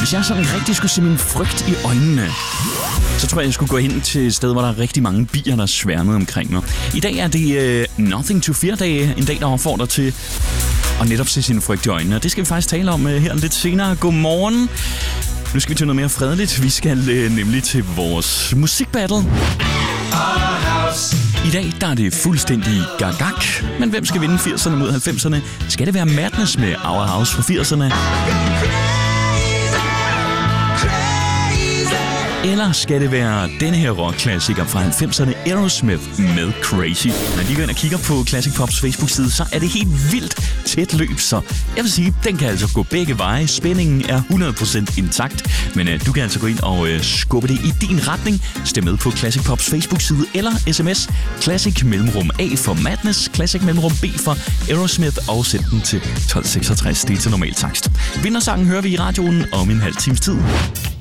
Hvis jeg sådan rigtig skulle se min frygt i øjnene, så tror jeg skulle gå hen til et sted, hvor der er rigtig mange bier, der sværmede omkring mig. I dag er det Nothing to Fear-dag. En dag, der opfordrer til at netop se sin frygt i øjnene. Og det skal vi faktisk tale om her lidt senere. Godmorgen. Nu skal vi til noget mere fredeligt. Vi skal nemlig til vores musikbattle. I dag der er det fuldstændig gagak. Men hvem skal vinde 80'erne mod 90'erne? Skal det være Madness med Our House fra 80'erne? Eller skal det være denne her rockklassiker fra 90'erne, Aerosmith med Crazy? Når de går ind og kigger på Classic Pops Facebook-side, så er det helt vildt tæt løb, så jeg vil sige, den kan altså gå begge veje. Spændingen er 100% intakt, men du kan altså gå ind og skubbe det i din retning. Stem med på Classic Pops Facebook-side eller sms Classic mellemrum A for Madness, Classic mellemrum B for Aerosmith og sæt den til 1266. Det er til normal takst. Vindersangen hører vi i radioen om en halv times tid.